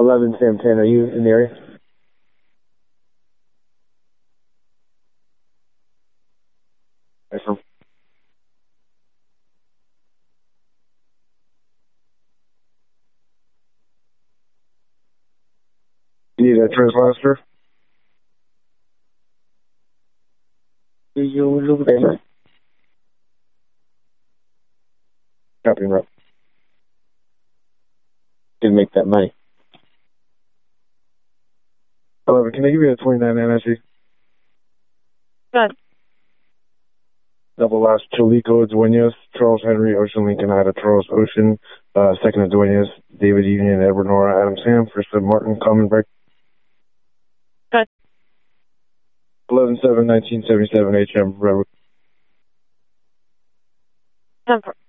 11 Sam 10, are you in the area? Excellent. You need a translator? Copy, right. Didn't make that money. 11, can I give you a 29 NIC? Good. Double last Chilico Duenas, Charles Henry, Ocean Lincoln, Ida, Charles Ocean, second of Duenas, David Union, Edward Nora, Adam Sam, first of Martin, common break. Good. 11-7-1977 HM, Redwood. 10